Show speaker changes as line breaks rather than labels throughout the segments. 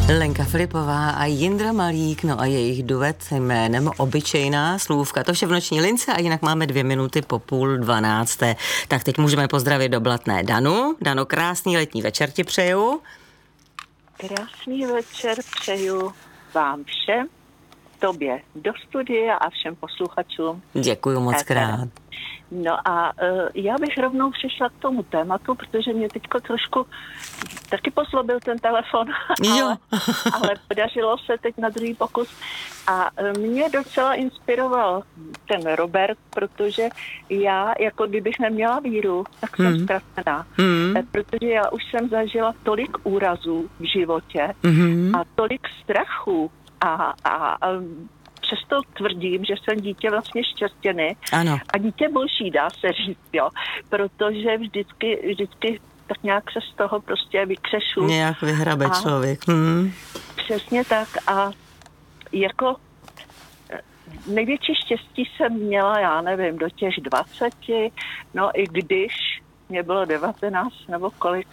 Lenka Filipová a Jindra Malík, no a jejich duet jménem Obyčejná slůvka. To vše v Noční lince a jinak máme 2 minuty po 11:30. Tak teď můžeme pozdravit do Blatné Danu. Dano, krásný letní večer ti přeju.
Krásný večer přeju vám všem, tobě do studia a všem posluchačům.
Děkuju moc krát.
No a já bych rovnou přišla k tomu tématu, protože mě teďko trošku taky poslobil ten telefon, ale podařilo se teď na druhý pokus. A mě docela inspiroval ten Robert, protože já, jako kdybych neměla víru, tak jsem ztracená. Protože já už jsem zažila tolik úrazů v životě a tolik strachů a přesto tvrdím, že jsem dítě vlastně štěstěny.
Ano.
A dítě boží, dá se říct, jo. Protože vždycky tak nějak se z toho prostě vykřešu.
Nějak vyhrabe člověk.
Přesně tak. A jako největší štěstí jsem měla, já nevím, do těch 20, no i když mě bylo 19 nebo kolik,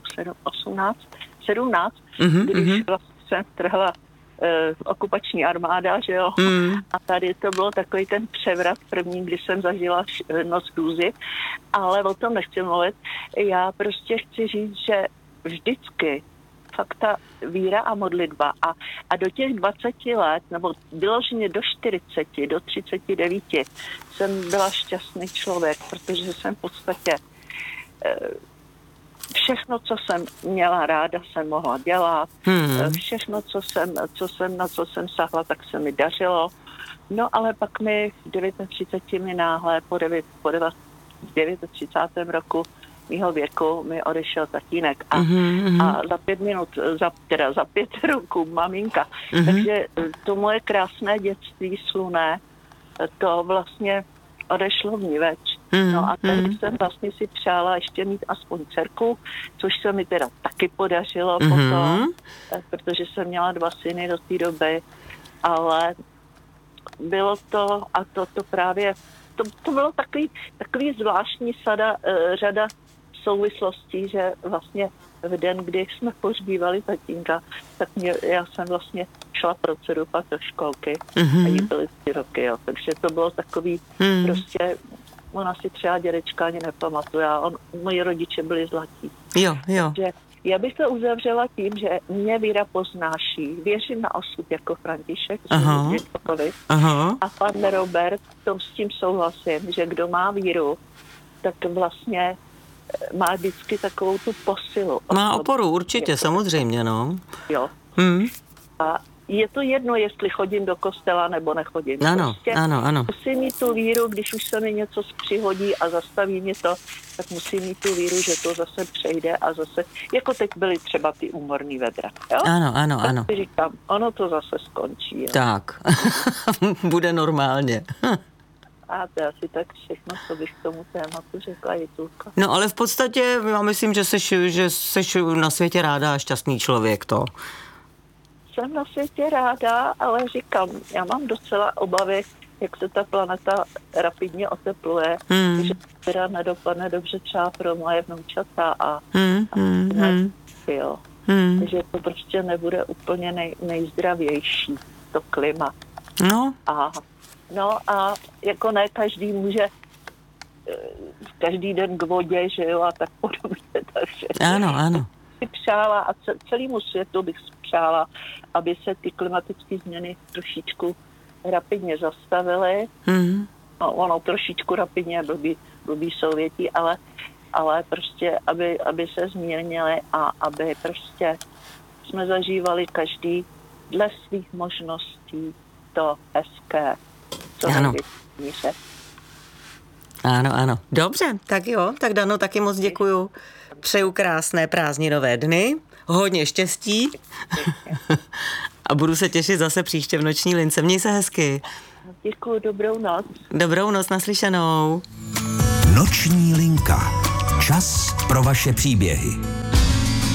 17, když vlastně jsem strhla okupační armáda, že jo. A tady to bylo takový ten převrat první, kdy jsem zažila noc hrůzy, ale o tom nechci mluvit. Já prostě chci říct, že vždycky fakt ta víra a modlitba a do těch 20 let, nebo vyloženě do 40, do 39 jsem byla šťastný člověk, protože jsem v podstatě všechno, co jsem měla ráda, jsem mohla dělat. Všechno, na co jsem sáhla, tak se mi dařilo. No ale pak mi v 39 mi náhle po 39. roku mýho věku mi odešel tatínek a za 5 minut, za 5 roků maminka. Takže to moje krásné dětství sluné, to vlastně odešlo vniveč. No a tady jsem vlastně si přála ještě mít aspoň dcerku, což se mi teda taky podařilo potom, protože jsem měla 2 syny do té doby, ale bylo to, a to právě, to bylo takový zvláštní řada souvislostí, že vlastně v den, kdy jsme pohřbívali tatínka, tak já jsem vlastně šla procedovat do školky a jí byly 3 roky, jo. Takže to bylo takový prostě, ona si třeba dědečka ani nepamatuje, moji rodiče byli zlatí.
Jo.
Takže já bych to uzavřela tím, že mě víra poznáší, věřím na osud jako František, a pan Robert, s tím souhlasím, že kdo má víru, tak vlastně má vždycky takovou tu posilu.
Má oporu, určitě, samozřejmě, no.
Jo. A je to jedno, jestli chodím do kostela nebo nechodím.
Ano.
Musím mít tu víru, když už se mi něco přihodí a zastaví mě to, tak musím mít tu víru, že to zase přejde a zase, jako teď byly třeba ty úmorný vedra. Jo?
Ano.
Tak říkám, ono to zase skončí. Jo?
Tak, bude normálně.
A to je asi tak všechno, co bych k tomu tématu řekla, Jitulka.
No ale v podstatě já myslím, že seš na světě ráda a šťastný člověk, to.
Jsem na světě ráda, ale říkám, já mám docela obavy, jak se ta planeta rapidně otepluje, že teda nedopadne dobře třeba pro moje vnoučata jo. Takže to prostě nebude úplně nejzdravější, to klima. No a jako ne každý může každý den k vodě, že jo, a tak podobně. Takže
Ano.
bych přála a celému světu bych přála, aby se ty klimatické změny trošičku rapidně zastavily. No, ono trošičku rapidně blbý Sovětí, ale prostě, aby se změnily a aby prostě jsme zažívali každý dle svých možností to hezké, co největší.
Ano. Dobře, tak jo, tak Dano, taky moc děkuju. Přeju krásné prázdninové dny, hodně štěstí a budu se těšit zase příště v Noční lince. Měj se hezky.
Děkuju, dobrou noc.
Dobrou noc, naslyšenou.
Noční linka. Čas pro vaše příběhy.